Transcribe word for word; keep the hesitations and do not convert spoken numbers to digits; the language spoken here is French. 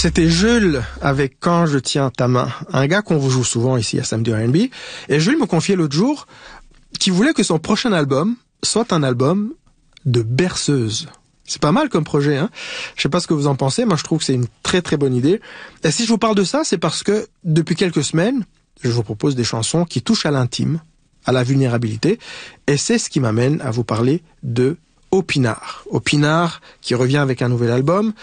C'était Jules avec Quand je tiens ta main, un gars qu'on vous joue souvent ici à Samedi R and B. Et Jules me confiait l'autre jour qu'il voulait que son prochain album soit un album de berceuse. C'est pas mal comme projet, hein. Je sais pas ce que vous en pensez, moi je trouve que c'est une très très bonne idée. Et si je vous parle de ça, c'est parce que depuis quelques semaines, je vous propose des chansons qui touchent à l'intime, à la vulnérabilité, et c'est ce qui m'amène à vous parler de Opinard. Opinard qui revient avec un nouvel album.